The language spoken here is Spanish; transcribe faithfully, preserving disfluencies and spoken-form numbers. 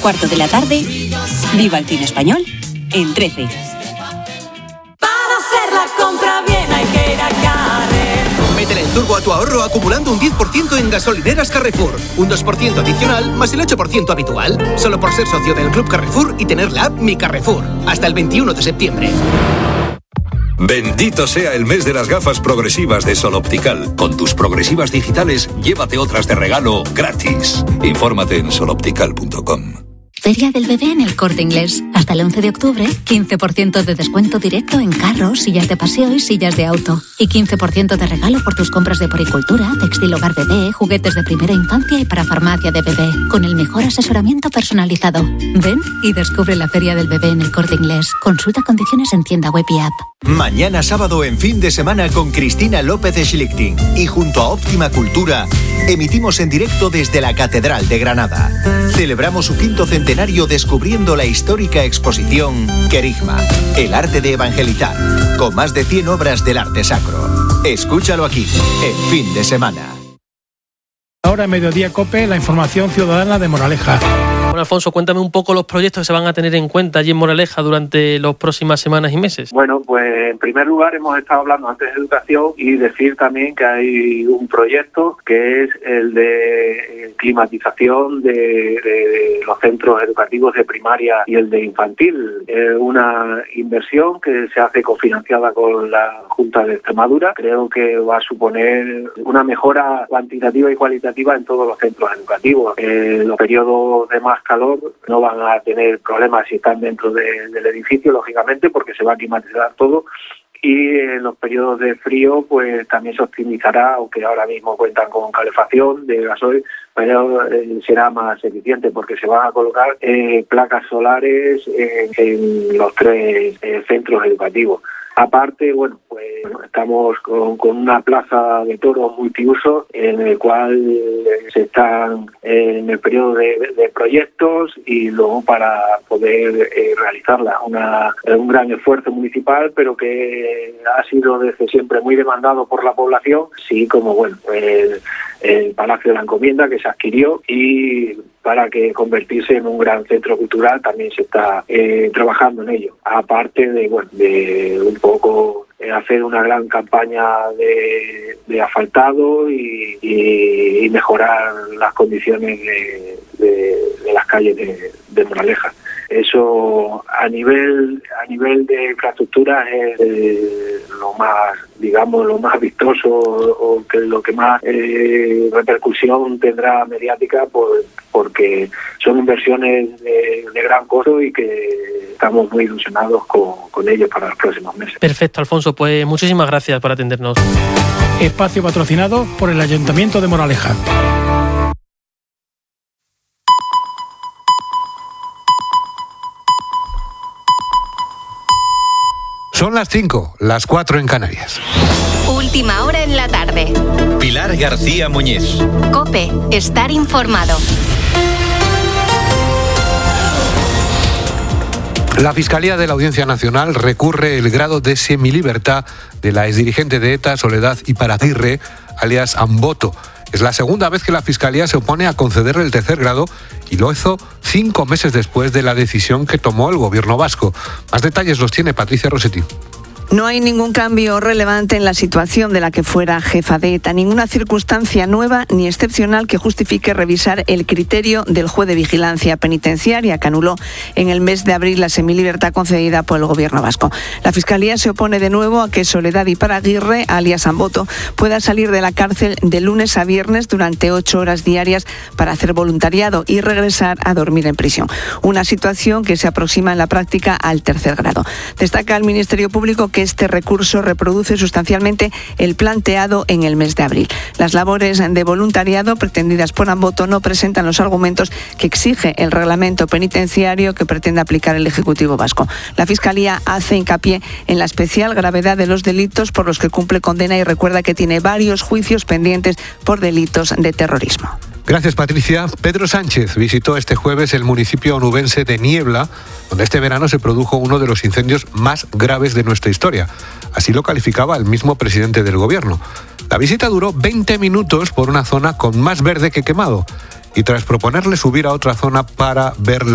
cuarto de la tarde, Viva el Cine Español en trece. Para hacer la compra bien hay que ir a Carrefour. Métele el turbo a tu ahorro acumulando un diez por ciento en gasolineras Carrefour. Un dos por ciento adicional más el ocho por ciento habitual. Solo por ser socio del Club Carrefour y tener la app Mi Carrefour. Hasta el veintiuno de septiembre. Bendito sea el mes de las gafas progresivas de Sol Optical. Con tus progresivas digitales, llévate otras de regalo gratis. Infórmate en sol optical punto com. Feria del Bebé en El Corte Inglés. Hasta el once de octubre, quince por ciento de descuento directo en carros, sillas de paseo y sillas de auto. Y quince por ciento de regalo por tus compras de poricultura, textil hogar bebé, juguetes de primera infancia y para farmacia de bebé. Con el mejor asesoramiento personalizado. Ven y descubre la Feria del Bebé en El Corte Inglés. Consulta condiciones en tienda web y app. Mañana sábado en Fin de Semana con Cristina López de Schlichting y junto a Óptima Cultura emitimos en directo desde la Catedral de Granada. Celebramos su quinto centenario descubriendo la histórica exposición Querigma, el arte de evangelizar, con más de cien obras del arte sacro. Escúchalo aquí, en Fin de Semana. Ahora en Mediodía COPE, la información ciudadana de Moraleja. Bueno, Alfonso, cuéntame un poco los proyectos que se van a tener en cuenta allí en Moraleja durante las próximas semanas y meses. Bueno, pues en primer lugar hemos estado hablando antes de educación y decir también que hay un proyecto que es el de climatización de, de los centros educativos de primaria y el de infantil. Es una inversión que se hace cofinanciada con la Junta de Extremadura. Creo que va a suponer una mejora cuantitativa y cualitativa en todos los centros educativos. En los periodos de más calor no van a tener problemas si están dentro de, del edificio, lógicamente, porque se va a climatizar todo. Y en los periodos de frío, pues también se optimizará, aunque ahora mismo cuentan con calefacción de gasoil, pero eh, será más eficiente porque se van a colocar eh, placas solares en, en los tres eh, centros educativos. Aparte, bueno, pues estamos con, con una plaza de toros multiuso en el cual se están en el periodo de, de proyectos y luego para poder eh, realizarla. Una, un gran esfuerzo municipal, pero que ha sido desde siempre muy demandado por la población, sí como bueno, el, el Palacio de la Encomienda que se adquirió y para que convertirse en un gran centro cultural también se está eh, trabajando en ello. Aparte de, bueno, de un poco eh, hacer una gran campaña de, de asfaltado y, y, y mejorar las condiciones de, de, de las calles de, de Moraleja. Eso a nivel a nivel de infraestructura es eh, lo más, digamos, lo más vistoso o que lo que más eh, repercusión tendrá mediática, pues, porque son inversiones de, de gran costo y que estamos muy ilusionados con, con ellos para los próximos meses. Perfecto, Alfonso, pues muchísimas gracias por atendernos. Espacio patrocinado por el Ayuntamiento de Moraleja. Son las cinco, las cuatro en Canarias. Última hora en la tarde. Pilar García Muñiz. COPE, estar informado. La Fiscalía de la Audiencia Nacional recurre el grado de semilibertad de la exdirigente de ETA, Soledad Iparaguirre, alias Amboto. Es la segunda vez que la Fiscalía se opone a concederle el tercer grado y lo hizo cinco meses después de la decisión que tomó el gobierno vasco. Más detalles los tiene Patricia Rossetti. No hay ningún cambio relevante en la situación de la que fuera jefa de ETA, ninguna circunstancia nueva ni excepcional que justifique revisar el criterio del juez de vigilancia penitenciaria que anuló en el mes de abril la semilibertad concedida por el gobierno vasco. La Fiscalía se opone de nuevo a que Soledad Iparaguirre, alias Amboto, pueda salir de la cárcel de lunes a viernes durante ocho horas diarias para hacer voluntariado y regresar a dormir en prisión. Una situación que se aproxima en la práctica al tercer grado. Destaca el Ministerio Público que este recurso reproduce sustancialmente el planteado en el mes de abril. Las labores de voluntariado pretendidas por Amboto no presentan los argumentos que exige el reglamento penitenciario que pretende aplicar el Ejecutivo vasco. La Fiscalía hace hincapié en la especial gravedad de los delitos por los que cumple condena y recuerda que tiene varios juicios pendientes por delitos de terrorismo. Gracias, Patricia. Pedro Sánchez visitó este jueves el municipio onubense de Niebla, donde este verano se produjo uno de los incendios más graves de nuestra historia. Así lo calificaba el mismo presidente del gobierno. La visita duró veinte minutos por una zona con más verde que quemado y tras proponerle subir a otra zona para ver la